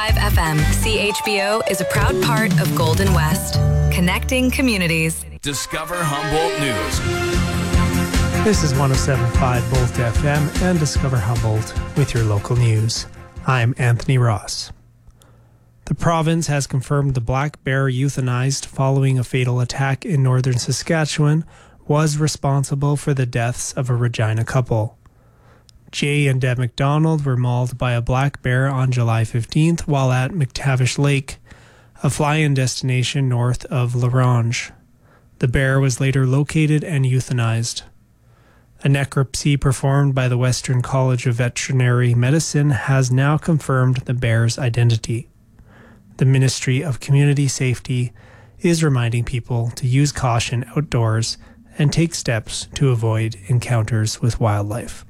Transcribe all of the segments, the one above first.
FM, CHBO is a proud part of Golden West, connecting communities. Discover Humboldt News. This is 107.5 Bolt FM and Discover Humboldt with your local news. I'm Anthony Ross. The province has confirmed the black bear euthanized following a fatal attack in northern Saskatchewan was responsible for the deaths of a Regina couple. Jay and Deb McDonald were mauled by a black bear on July 15th while at McTavish Lake, a fly-in destination north of La Ronge. The bear was later located and euthanized. A necropsy performed by the Western College of Veterinary Medicine has now confirmed the bear's identity. The Ministry of Community Safety is reminding people to use caution outdoors and take steps to avoid encounters with wildlife.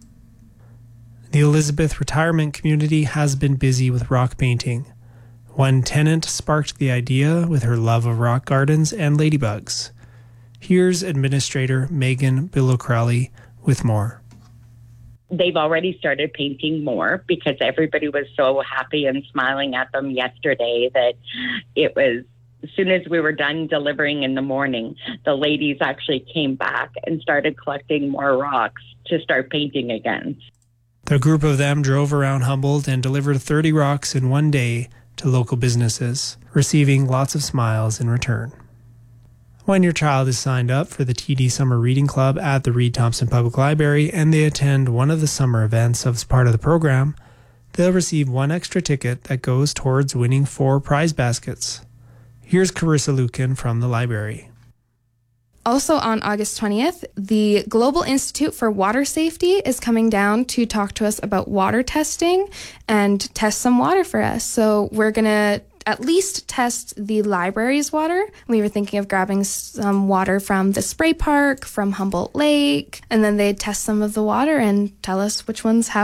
The Elizabeth retirement community has been busy with rock painting. One tenant sparked the idea with her love of rock gardens and ladybugs. Here's Administrator Megan Billocrelli with more. They've already started painting more because everybody was so happy and smiling at them yesterday that it was, as soon as we were done delivering in the morning, the ladies actually came back and started collecting more rocks to start painting again. The group of them drove around Humboldt and delivered 30 rocks in one day to local businesses, receiving lots of smiles in return. When your child is signed up for the TD Summer Reading Club at the Reed Thompson Public Library and they attend one of the summer events as part of the program, they'll receive one extra ticket that goes towards winning 4 prize baskets. Here's Carissa Lukin from the library. Also on August 20th, the Global Institute for Water Safety is coming down to talk to us about water testing and test some water for us. So we're going to at least test the library's water. We were thinking of grabbing some water from the spray park, from Humboldt Lake, and then they'd test some of the water and tell us which ones have